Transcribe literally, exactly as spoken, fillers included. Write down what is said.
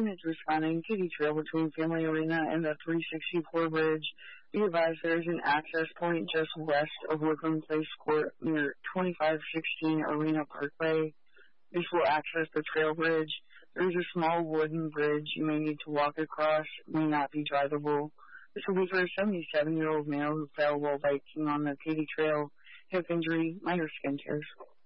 units responding, Katy Trail between Family Arena and the three sixty-four Bridge. Be advised there is an access point just west of Woodland Place Court near twenty-five sixteen Arena Parkway. This will access the trail bridge. There is a small wooden bridge you may need to walk across, may not be drivable. This will be for a seventy-seven-year-old male who fell while biking on the Katy Trail. Hip injury, minor skin tears.